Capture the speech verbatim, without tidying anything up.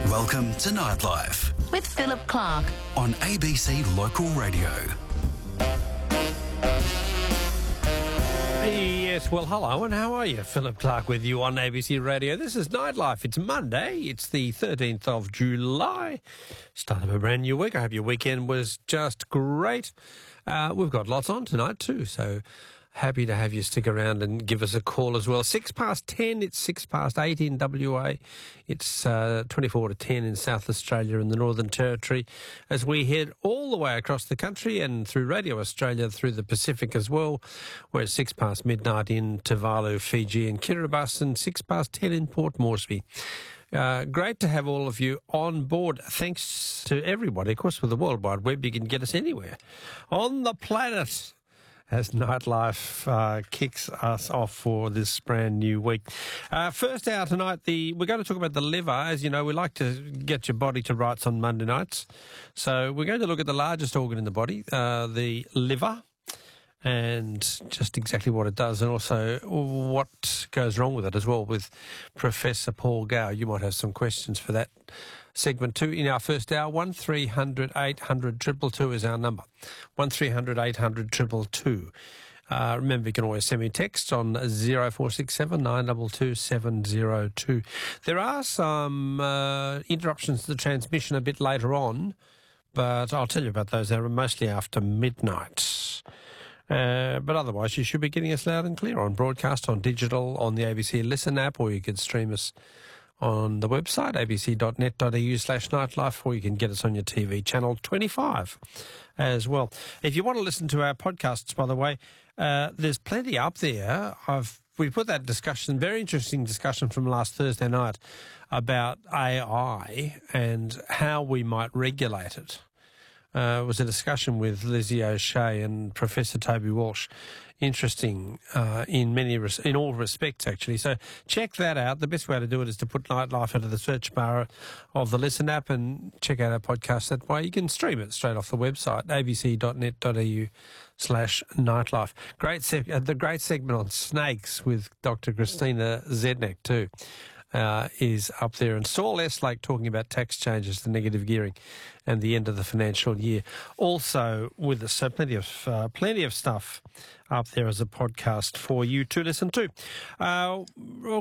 Welcome to Nightlife with Philip Clark on A B C Local Radio. Yes, well, hello, and how are you? Philip Clark with you on A B C Radio. This is Nightlife. It's Monday. It's the thirteenth of July. Start of a brand new week. I hope your weekend was just great. Uh, we've got lots on tonight too, so happy to have you stick around and give us a call as well. Six past ten, it's six past eight in W A. It's uh, twenty-four to ten in South Australia and the Northern Territory as we head all the way across the country and through Radio Australia through the Pacific as well. We're at six past midnight in Tuvalu, Fiji and Kiribati, and six past ten in Port Moresby. Uh, great to have all of you on board. Thanks to everybody. Of course, with the World Wide Web, you can get us anywhere on the planet as Nightlife uh, kicks us off for this brand new week. Uh, first hour tonight, the we're going to talk about the liver. As you know, we like to get your body to rights on Monday nights. So we're going to look at the largest organ in the body, uh, the liver, and just exactly what it does, and also what goes wrong with it as well, with Professor Paul Gow. You might have some questions for that segment two in our first hour. One three hundred eight hundred two two two is our number. One three hundred eight hundred two two two. Uh, remember, you can always send me texts on zero four six seven nine two two seven zero two. There are some uh, interruptions to the transmission a bit later on, but I'll tell you about those. They're mostly after midnight. Uh, but otherwise, you should be getting us loud and clear on broadcast, on digital, on the A B C Listen app, or you can stream us on the website, a b c dot net dot a u slash nightlife, or you can get us on your T V channel twenty-five as well. If you want to listen to our podcasts, by the way, uh, there's plenty up there. I've we put that discussion, very interesting discussion from last Thursday night about A I and how we might regulate it. Uh, it was a discussion with Lizzie O'Shea and Professor Toby Walsh. Interesting uh, in many res- in all respects, actually. So check that out. The best way to do it is to put Nightlife into the search bar of the Listen app and check out our podcast that way. You can stream it straight off the website, a b c dot net dot a u slash nightlife. Great seg- uh, the great segment on snakes with Doctor Christina Zednek too. Uh, is up there, and Saul Estlake talking about tax changes, the negative gearing, and the end of the financial year. Also with us, so plenty of uh, plenty of stuff up there as a podcast for you to listen to. Uh,